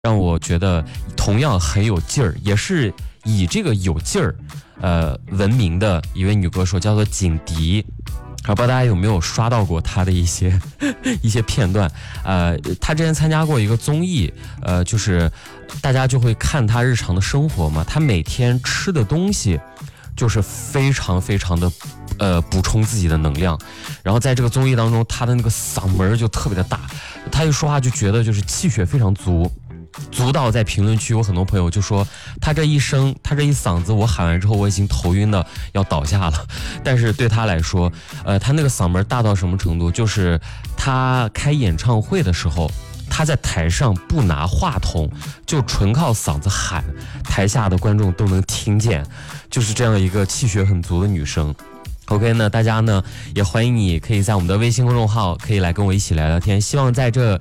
让我觉得同样很有劲儿，也是以这个有劲儿闻名的一位女歌手，叫做景迪。不知道大家有没有刷到过她的一些片段？她之前参加过一个综艺，就是大家就会看她日常的生活嘛。她每天吃的东西就是非常非常的补充自己的能量。然后在这个综艺当中，她的那个嗓门就特别的大，她一说话就觉得就是气血非常足到在评论区有很多朋友就说他这一嗓子，我喊完之后我已经头晕的要倒下了。但是对他来说，他那个嗓门大到什么程度，就是他开演唱会的时候，他在台上不拿话筒，就纯靠嗓子喊，台下的观众都能听见，就是这样一个气血很足的女生。OK 呢，大家呢也欢迎你可以在我们的微信公众号可以来跟我一起聊聊天。希望在这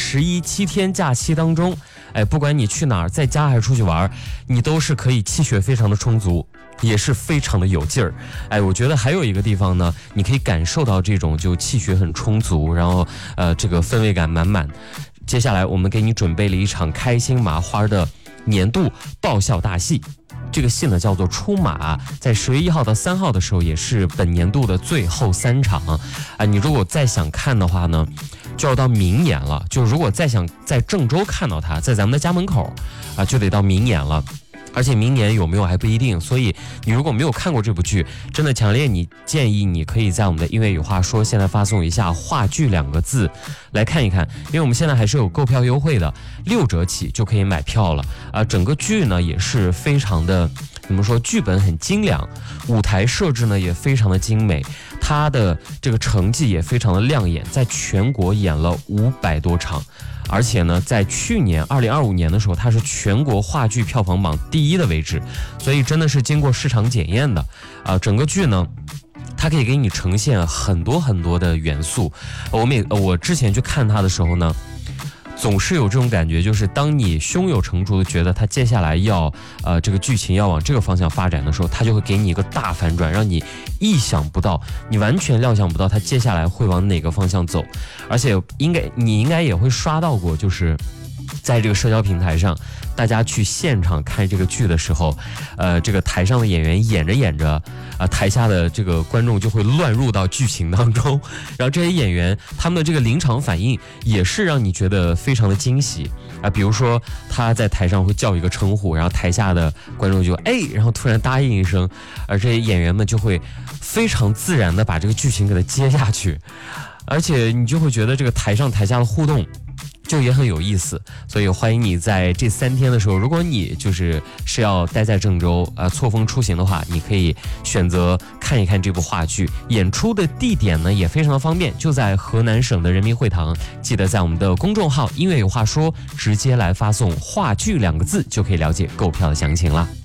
7天假期当中，不管你去哪儿，在家还是出去玩，你都是可以气血非常的充足，也是非常的有劲儿。我觉得还有一个地方呢，你可以感受到这种就气血很充足，然后这个氛围感满满。接下来我们给你准备了一场开心麻花的年度爆笑大戏。这个戏呢叫做出马，在10月1号到3号的时候，也是本年度的最后3场你如果再想看的话呢，就要到明年了。就如果再想在郑州看到它，在咱们的家门口就得到明年了。而且明年有没有还不一定，所以你如果没有看过这部剧，真的强烈建议你可以在我们的音乐有话说现在发送一下话剧2个字来看一看，因为我们现在还是有购票优惠的，6折起就可以买票了整个剧呢也是非常的怎么说，剧本很精良，舞台设置呢也非常的精美，它的这个成绩也非常的亮眼，在全国演了500多场。而且呢，在去年2025年的时候，它是全国话剧票房榜第1的位置，所以真的是经过市场检验的整个剧呢，它可以给你呈现很多很多的元素。我之前去看它的时候呢，总是有这种感觉，就是当你胸有成竹的觉得它接下来要这个剧情要往这个方向发展的时候，它就会给你一个大反转，让你意想不到，你完全料想不到它接下来会往哪个方向走。而且你应该也会刷到过，就是在这个社交平台上，大家去现场看这个剧的时候，这个台上的演员演着演着，台下的这个观众就会乱入到剧情当中，然后这些演员他们的这个临场反应也是让你觉得非常的惊喜比如说他在台上会叫一个称呼，然后台下的观众就然后突然答应一声，而这些演员们就会非常自然的把这个剧情给它接下去，而且你就会觉得这个台上台下的互动就也很有意思。所以欢迎你在这3天的时候，如果你是要待在郑州错峰出行的话，你可以选择看一看这部话剧。演出的地点呢也非常的方便，就在河南省的人民会堂。记得在我们的公众号音乐有话说直接来发送话剧2个字，就可以了解购票的详情了。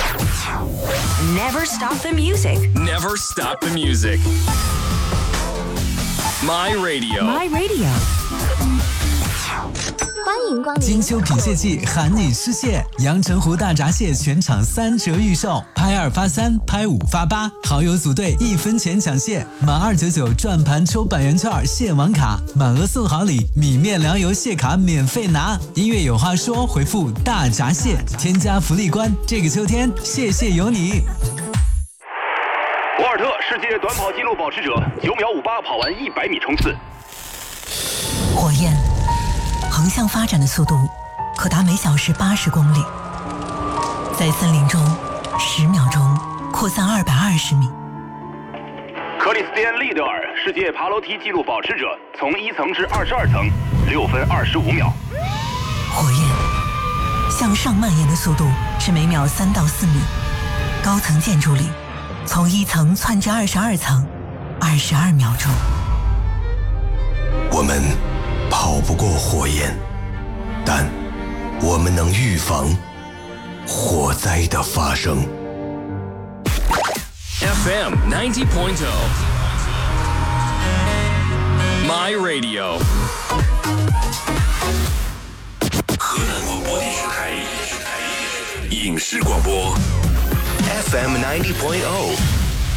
Never stop the music. Never stop the music. My radio. My radio. 欢迎光临金秋品蟹季喊你吃蟹，阳澄湖大闸蟹全场3折预售，拍2发3，拍5发8，好友组队1分钱抢蟹，满299转盘抽100元券蟹网卡，满额送好礼，米面粮油蟹卡免费拿。音乐有话说，回复大闸蟹，添加福利关，这个秋天谢谢有你。 博尔特世界短跑纪录保持者9秒58跑完100米冲刺。 火焰横向发展的速度可达每小时80公里，在森林中10秒钟扩散220米。 克里斯蒂安·利德尔世界爬楼梯纪录保持者，从1层至22层6分25秒。 火焰向上蔓延的速度是每秒3到4米，高层建筑里从1层窜至22层22秒钟。 我们跑不过火焰，但我们能预防火灾的发生。 FM 90.0 My Radio 河南广播电视台影视广播 FM 90.0